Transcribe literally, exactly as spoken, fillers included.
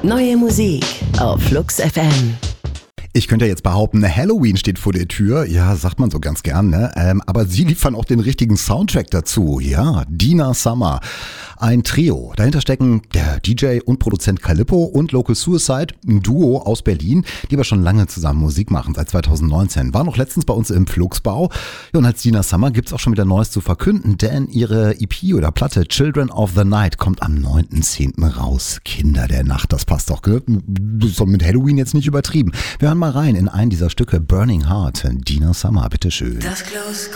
Neue Musik auf Flux F M. Ich könnte ja jetzt behaupten, Halloween steht vor der Tür. Ja, sagt man so ganz gern, ne? Ähm, aber sie liefern auch den richtigen Soundtrack dazu. Ja, Dina Summer. Ein Trio. Dahinter stecken der D J und Produzent Calippo und Local Suicide, ein Duo aus Berlin, die aber schon lange zusammen Musik machen, seit zwanzig neunzehn. War noch letztens bei uns im Flugsbau. Ja, und als Dina Summer gibt's auch schon wieder Neues zu verkünden, denn ihre E P oder Platte Children of the Night kommt am neunten zehnten raus. Kinder der Nacht, das passt doch, gell? Das ist doch mit Halloween jetzt nicht übertrieben. Wir hören mal rein in einen dieser Stücke, Burning Heart. Dina Summer, bitteschön. Das Close